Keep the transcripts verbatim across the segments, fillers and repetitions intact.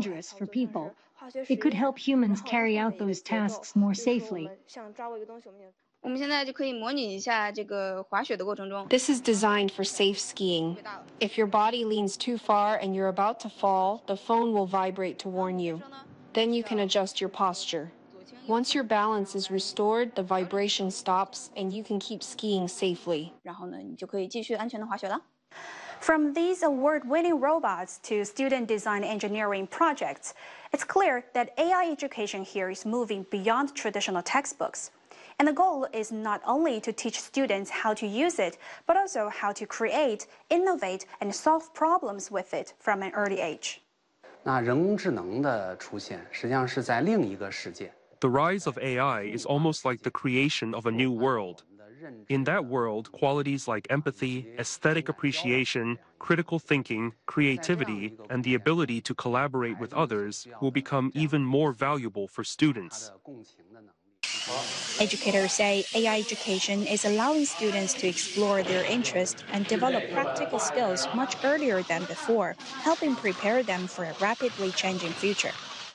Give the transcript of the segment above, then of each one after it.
dangerous for people. It could help humans carry out those tasks more safely. This is designed for safe skiing. If your body leans too far and you're about to fall, the phone will vibrate to warn you. Then you can adjust your posture. Once your balance is restored, the vibration stops and you can keep skiing safely. From these award-winning robots to student design engineering projects, it's clear that A I education here is moving beyond traditional textbooks. And the goal is not only to teach students how to use it, but also how to create, innovate, and solve problems with it from an early age. 那人工智能的出现，实际上是在另一个世界。 The rise of A I is almost like the creation of a new world. In that world, qualities like empathy, aesthetic appreciation, critical thinking, creativity, and the ability to collaborate with others will become even more valuable for students. Educators say A I education is allowing students to explore their interests and develop practical skills much earlier than before, helping prepare them for a rapidly changing future.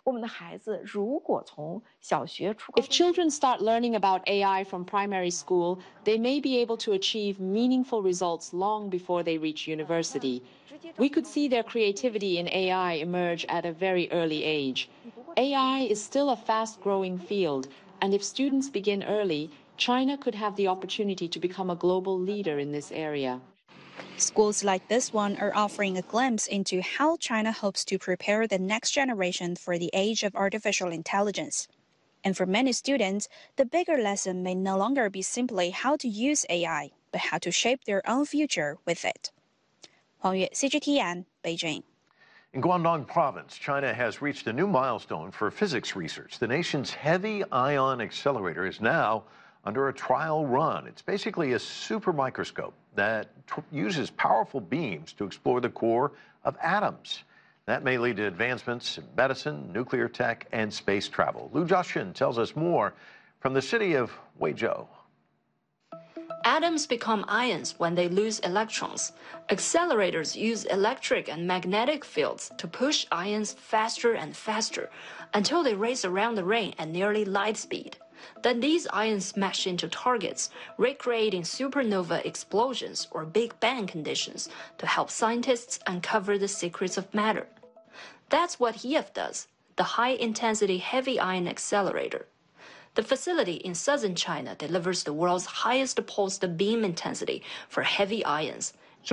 If children start learning about A I from primary school, they may be able to achieve meaningful results long before they reach university. We could see their creativity in A I emerge at a very early age. A I is still a fast-growing field, and if students begin early, China could have the opportunity to become a global leader in this area. Schools like this one are offering a glimpse into how China hopes to prepare the next generation for the age of artificial intelligence. And for many students, the bigger lesson may no longer be simply how to use A I, but how to shape their own future with it. Huang Yue, C G T N, Beijing. In Guangdong Province, China has reached a new milestone for physics research. The nation's heavy ion accelerator is now under a trial run. It's basically a super microscope that uses powerful beams to explore the core of atoms. That may lead to advancements in medicine, nuclear tech, and space travel. Lu Jiaxun tells us more from the city of Huizhou. Atoms become ions when they lose electrons. Accelerators use electric and magnetic fields to push ions faster and faster until they race around the ring at nearly light speed. Then these ions smash into targets, recreating supernova explosions or Big Bang conditions to help scientists uncover the secrets of matter. That's what H I F does, the High-Intensity Heavy Ion Accelerator. The facility in southern China delivers the world's highest pulsed beam intensity for heavy ions.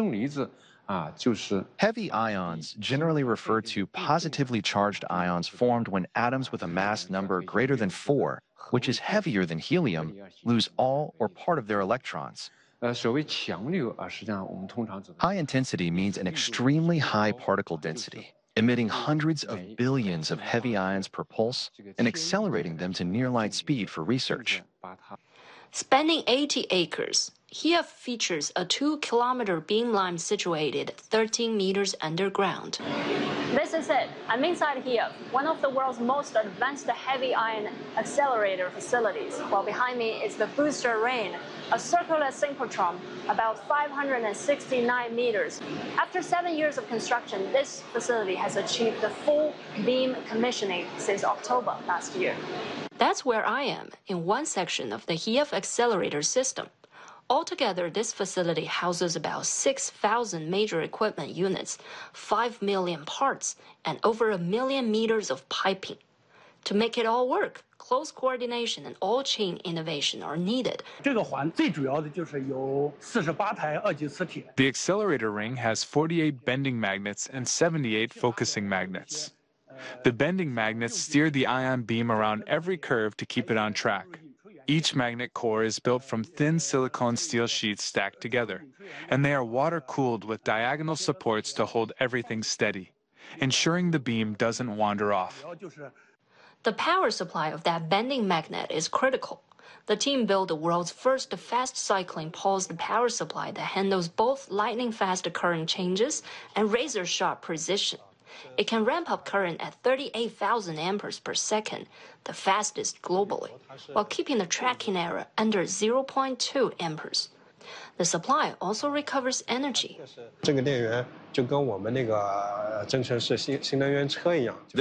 Heavy ions generally refer to positively charged ions formed when atoms with a mass number greater than four, which is heavier than helium, lose all or part of their electrons. High intensity means an extremely high particle density, emitting hundreds of billions of heavy ions per pulse and accelerating them to near-light speed for research. Spanning eighty acres, H I F features a two-kilometer beamline situated thirteen meters underground. This is it. I'm inside H I F, one of the world's most advanced heavy ion accelerator facilities. While behind me is the booster ring, a circular synchrotron about five hundred sixty-nine meters. After seven years of construction, this facility has achieved the full beam commissioning since October last year. That's where I am, in one section of the H I F accelerator system. Altogether, this facility houses about six thousand major equipment units, five million parts, and over a million meters of piping. To make it all work, close coordination and all-chain innovation are needed. The accelerator ring has forty-eight bending magnets and seventy-eight focusing magnets. The bending magnets steer the ion beam around every curve to keep it on track. Each magnet core is built from thin silicone steel sheets stacked together, and they are water-cooled with diagonal supports to hold everything steady, ensuring the beam doesn't wander off. The power supply of that bending magnet is critical. The team built the world's first fast-cycling pulsed power supply that handles both lightning-fast current changes and razor-sharp precision. It can ramp up current at thirty-eight thousand amperes per second, the fastest globally, while keeping the tracking error under zero point two amperes. The supply also recovers energy.